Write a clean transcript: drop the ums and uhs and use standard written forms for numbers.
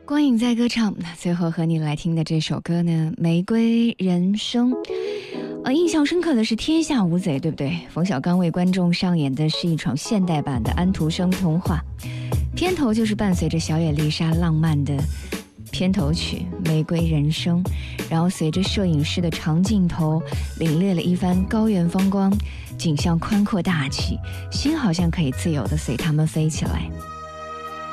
光影在歌唱，最后和你来听的这首歌呢，《玫瑰人生》。印象深刻的是《天下无贼》，对不对？冯小刚为观众上演的是一场现代版的安徒生童话，片头就是伴随着小野丽莎浪漫的片头曲《玫瑰人生》，然后随着摄影师的长镜头，领略了一番高原风光，景象宽阔大气，心好像可以自由地随他们飞起来。